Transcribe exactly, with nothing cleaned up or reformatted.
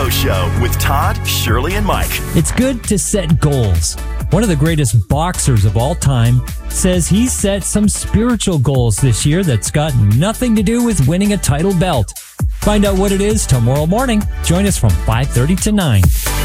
Mo Show with Todd, Shirley, and Mike. It's good to set goals. One of the greatest boxers of all time says he's set some spiritual goals this year that's got nothing to do with winning a title belt. Find out what it is tomorrow morning. Join us from five thirty to nine.